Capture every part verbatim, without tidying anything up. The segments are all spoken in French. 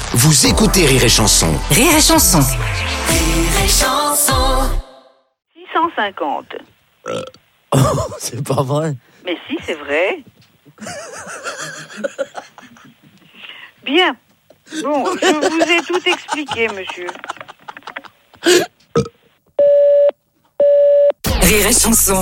Vous écoutez Rire et Chanson. Rire et Chanson. Rire et Chanson. six cent cinquante. Euh... Oh, c'est pas vrai. Mais si, c'est vrai. Bien. Bon, je vous ai tout expliqué, monsieur. Rire et Chanson.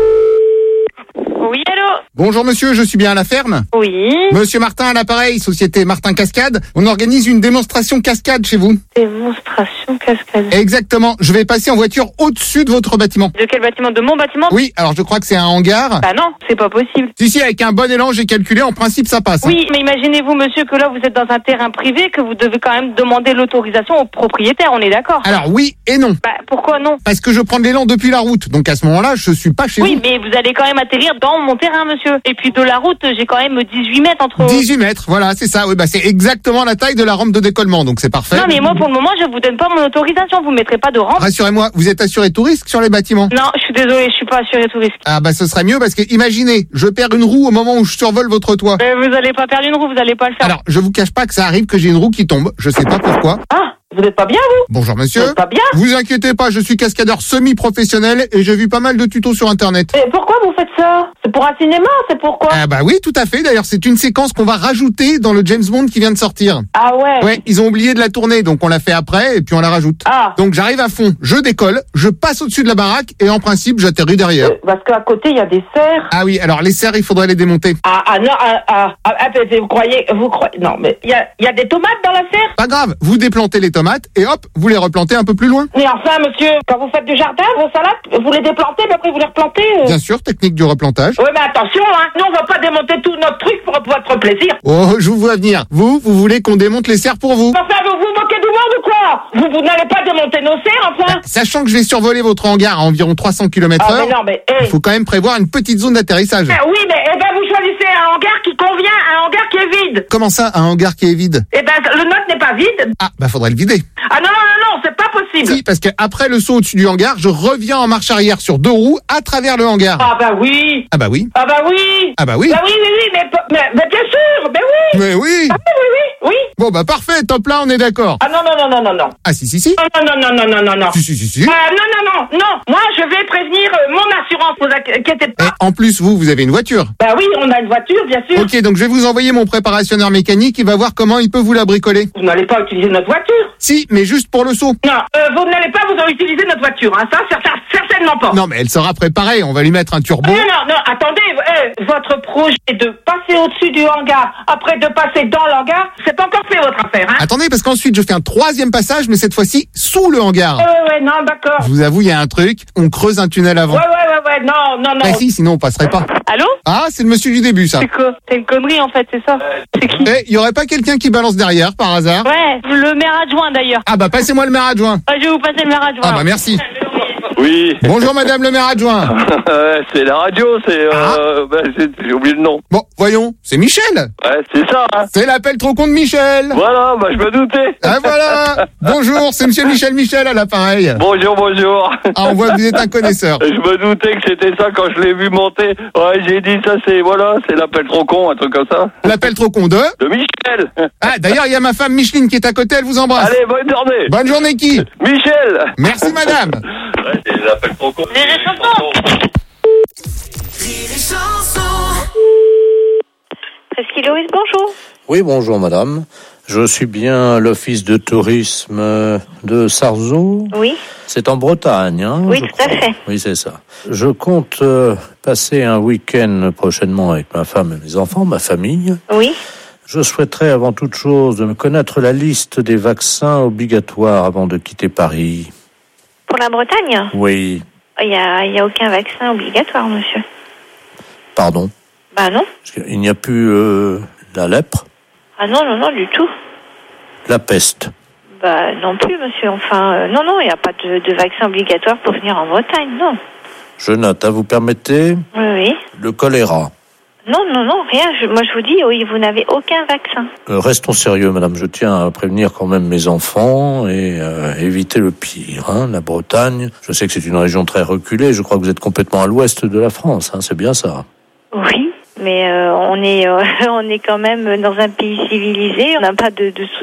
Oui, allô? Bonjour monsieur, je suis bien à la ferme? Oui. Monsieur Martin à l'appareil, société Martin Cascade. On organise une démonstration cascade chez vous. Démonstration cascade. Exactement, je vais passer en voiture au-dessus de votre bâtiment. De quel bâtiment? De mon bâtiment? Oui, alors je crois que c'est un hangar. Bah non, c'est pas possible. Si, si, avec un bon élan, j'ai calculé, en principe ça passe. Oui, mais imaginez-vous, monsieur, que là, vous êtes dans un terrain privé, que vous devez quand même demander l'autorisation au propriétaire, on est d'accord? Alors oui et non. Bah, pourquoi non? Parce que je prends de l'élan depuis la route, donc à ce moment-là, je suis pas chez Oui, vous. mais vous allez quand même atterrir dans mon terrain, monsieur. Et puis de la route, j'ai quand même dix-huit mètres entre... dix-huit mètres, voilà, c'est ça. Oui, bah c'est exactement la taille de la rampe de décollement, donc c'est parfait. Non, mais moi, pour le moment, je vous donne pas mon autorisation, vous mettrez pas de rampe. Rassurez-moi, vous êtes assuré tout risque sur les bâtiments? Non, je suis désolée, je suis pas assurée tout risque. Ah bah ce serait mieux parce que imaginez, je perds une roue au moment où je survole votre toit. Euh, vous allez pas perdre une roue, vous allez pas le faire. Alors, je vous cache pas que ça arrive que j'ai une roue qui tombe, je sais pas pourquoi. Ah, vous êtes pas bien, vous? Bonjour monsieur. Vous êtes pas bien? Vous inquiétez pas, je suis cascadeur semi-professionnel et j'ai vu pas mal de tutos sur internet. Mais pourquoi vous faites ça? C'est pour un cinéma, c'est pourquoi? Ah bah oui, tout à fait. D'ailleurs, c'est une séquence qu'on va rajouter dans le James Bond qui vient de sortir. Ah ouais? Ouais, ils ont oublié de la tourner, donc on l'a fait après et puis on la rajoute. Ah. Donc j'arrive à fond, je décolle, je passe au-dessus de la baraque et en principe j'atterris derrière. Euh, parce qu'à côté, il y a des serres. Ah oui, alors les serres, il faudrait les démonter. Ah, ah non, ah, ah, ah, ah, vous croyez, vous croyez, non, mais il y a, y a des tomates dans la serre? Pas grave, vous déplantez les tomates et hop, vous les replantez un peu plus loin. Mais enfin, monsieur, quand vous faites du jardin, vos salades, vous les déplantez, mais après vous les replantez. euh. Bien sûr, technique du replantage. Oui, mais attention, hein, nous on va pas démonter tout notre truc pour votre plaisir. Oh, je vous vois venir. Vous, vous voulez qu'on démonte les serres pour vous? Enfin, vous vous moquez du monde ou quoi? Vous, vous n'allez pas démonter nos serres, enfin? Sachant que je vais survoler votre hangar à environ trois cents kilomètres Ah, heure, mais non, mais, il hé. faut quand même prévoir une petite zone d'atterrissage. Ah, oui, mais, eh ben, vous choisissez un hangar qui convient, un hangar qui est vide. Comment ça, un hangar qui est vide? Eh ben, le nôtre n'est pas vide. Ah, bah faudrait le vider. Ah non, non, non, non, c'est pas possible. Si, parce qu'après le saut au-dessus du hangar, je reviens en marche arrière sur deux roues à travers le hangar. Ah bah oui. Ah bah oui. Ah bah oui. Ah bah oui. Bah oui, oui, oui, mais, mais, mais bien sûr, mais oui. Mais oui. Ah oui, oui, oui, oui. Bon bah parfait, top là, on est d'accord. Ah non, non, non, non, non, non. Ah si, si, si. Non, non, non, non, non, non, non. Si, si, si, si. Ah non, non, non, non. Moi, je vais prévenir euh, mon assurance, vous inquiétez Et pas. en plus, vous, vous avez une voiture. Bah oui, on a une voiture, bien sûr. Ok, donc je vais vous envoyer mon préparationneur mécanique, il va voir comment il peut vous la bricoler. Vous n'allez pas utiliser notre voiture. Si, mais juste pour le saut. Non, euh, vous n'allez pas vous utiliser notre voiture, hein. Ça, certain, certainement pas. Non, mais elle sera préparée, on va lui mettre un turbo. Non, non, non, attendez, eh, votre projet de passer au-dessus du hangar, après de passer dans le hangar, c'est pas encore fait votre affaire, hein. Attendez, parce qu'ensuite je fais un troisième passage, mais cette fois-ci sous le hangar. Ouais, ouais, ouais, non, d'accord. Je vous avoue, il y a un truc, on creuse un tunnel avant. Ouais, ouais, ouais, ouais, non, non, non. Bah si, sinon on passerait pas. Allô? Ah, c'est le monsieur du début, ça. C'est quoi? C'est une connerie, en fait, c'est ça? C'est qui? Eh, y aurait pas quelqu'un qui balance derrière, par hasard? Ouais, le maire adjoint, d'ailleurs. Ah bah passez-moi le maire adjoint. Ah, je vais vous passer le maire adjoint. Ah bah merci. Oui, Bonjour madame le maire adjoint. c'est la radio, c'est... Euh, bah, c'est- j'ai oublié le nom. Bon, voyons, c'est Michel. Ouais, c'est ça, hein. C'est l'appel trop con de Michel. Voilà, bah je me doutais. Ah voilà. Bonjour, c'est monsieur Michel Michel à l'appareil. Bonjour, bonjour. Ah, on voit que vous êtes un connaisseur. Je me doutais que c'était ça quand je l'ai vu monter. Ouais, j'ai dit ça, c'est... Voilà, c'est l'appel trop con, un truc comme ça. L'appel trop con de... De Michel. Ah, d'ailleurs, il y a ma femme Micheline qui est à côté, elle vous embrasse. Allez, bonne journée. Bonne journée qui? Michel. Merci madame. Ouais, c'est l'appel trop con. Les réchansons. Rire et Chanson. Presqu'île Loïs, bonjour. Oui, bonjour madame. Je suis bien à l'office de tourisme de Sarzeau. Oui. C'est en Bretagne, hein? Oui, je tout à crois. fait. Oui, c'est ça. Je compte euh, passer un week-end prochainement avec ma femme et mes enfants, ma famille. Oui. Je souhaiterais avant toute chose me connaître la liste des vaccins obligatoires avant de quitter Paris. Pour la Bretagne? Oui, Il n'y a, y a aucun vaccin obligatoire, monsieur. pardon. Bah non. Parce qu'il n'y a plus euh, la lèpre, Ah non, non, non, du tout. la peste. Bah non plus, monsieur. Enfin, euh, non, non, il n'y a pas de, de vaccin obligatoire pour venir en Bretagne, non. Je note, hein, vous permettez, Oui, oui. le choléra. Non, non, non, rien. Je, moi, je vous dis, oui, vous n'avez aucun vaccin. Euh, restons sérieux, madame. Je tiens à prévenir quand même mes enfants et euh, éviter le pire. Hein. La Bretagne, je sais que c'est une région très reculée. Je crois que vous êtes complètement à l'ouest de la France. Hein. C'est bien ça. Oui, mais euh, on est, euh, on est quand même dans un pays civilisé. On n'a pas de, de